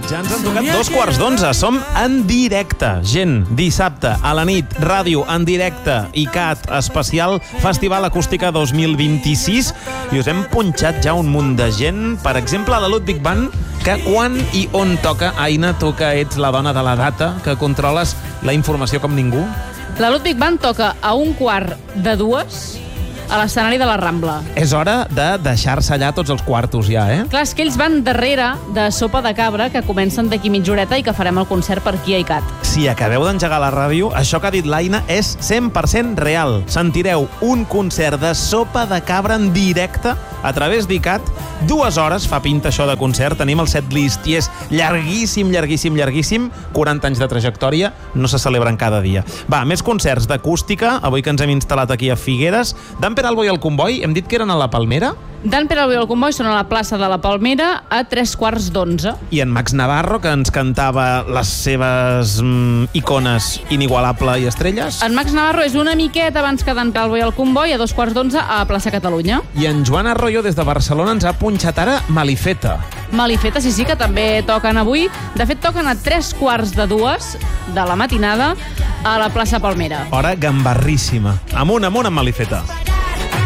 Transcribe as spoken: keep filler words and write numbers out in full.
Ja ens han tocat dos quarts d'onze. Som en directe. Gent, dissabte, a la nit, ràdio en directe, I C A T especial Festival Acústica dos mil vint-i-sis. I us hem punxat ja un munt de gent. Per exemple, la Ludwig Band, que quan I on toca, Aina, tu que ets la dona de la data, que controles la informació com ningú. La Ludwig Band toca a un quart de dues a l'escenari de la Rambla. És hora de deixar-se allà tots els quartos ja, eh? Clar, és que ells van darrere de Sopa de Cabra, que comencen d'aquí mitja horeta i que farem el concert per aquí a I C A T. Si acabeu d'engegar la ràdio, això que ha dit l'Aina és cent per cent real. Sentireu un concert de Sopa de Cabra en directe a través d'I C A T. Dues hores fa pinta això de concert. Tenim el setlist i és llarguíssim, llarguíssim, llarguíssim. quaranta anys de trajectòria no se celebren cada dia. Va, més concerts d'acústica. Avui que ens hem instal·lat aquí a Figueres. Dan Peralbo i el Comboi, hem dit que eren a la Palmera? Dan Peralbo i el Comboi són a la plaça de la Palmera a tres quarts d'onze. I en Max Navarro, que ens cantava les seves mm, icones Inigualable i Estrelles. En Max Navarro és una miqueta abans que Dan Peralbo i el Comboi, a dos quarts d'onze a plaça Catalunya. I en Joan Arroyo des de Barcelona ens ha punxat ara Malifeta. Malifeta, sí, sí, que també toquen avui. De fet, toquen a tres quarts de dues de la matinada a la plaça Palmera. Hora gambarríssima. Amunt, amunt amb Malifeta.